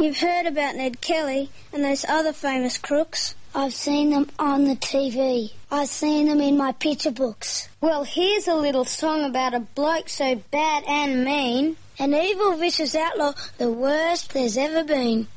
You've heard about Ned Kelly and those other famous crooks. I've seen them on the TV. I've seen them in my picture books. Well, here's a little song about a bloke so bad and mean. An evil, vicious outlaw, the worst there's ever been.